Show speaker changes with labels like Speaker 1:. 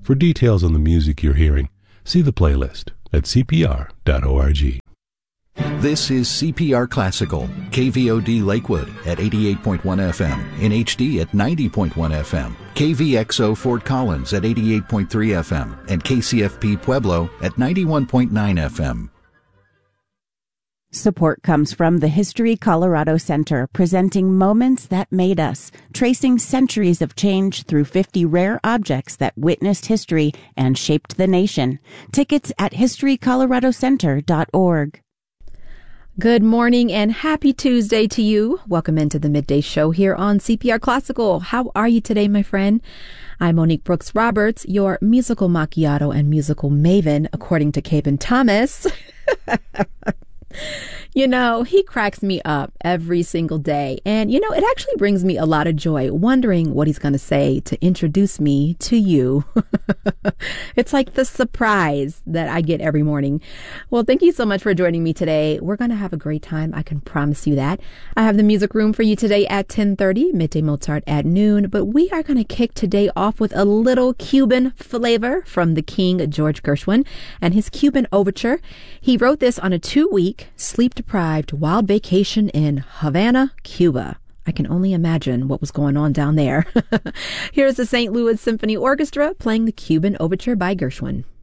Speaker 1: For details on the music you're hearing, see the playlist at cpr.org.
Speaker 2: This is CPR Classical, KVOD Lakewood at 88.1 FM, in HD at 90.1 FM, KVXO Fort Collins at 88.3 FM, and KCFP Pueblo at 91.9 FM.
Speaker 3: Support comes from the History Colorado Center, presenting Moments That Made Us, tracing centuries of change through 50 rare objects that witnessed history and shaped the nation. Tickets at historycoloradocenter.org.
Speaker 4: Good morning and happy Tuesday to you. Welcome into the midday show here on CPR Classical. How are you today, my friend? I'm Monique Brooks Roberts, your musical macchiato and musical maven, according to Capen Thomas. You know, he cracks me up every single day. And, you know, it actually brings me a lot of joy wondering what he's going to say to introduce me to you. It's like the surprise that I get every morning. Well, thank you so much for joining me today. We're going to have a great time. I can promise you that. I have the music room for you today at 10:30, Midday Mozart at noon. But we are going to kick today off with a little Cuban flavor from the King George Gershwin and his Cuban Overture. He wrote this on a 2-week sleep-deprived wild vacation in Havana, Cuba. I can only imagine what was going on down there. Here's the St. Louis Symphony Orchestra playing the Cuban Overture by Gershwin.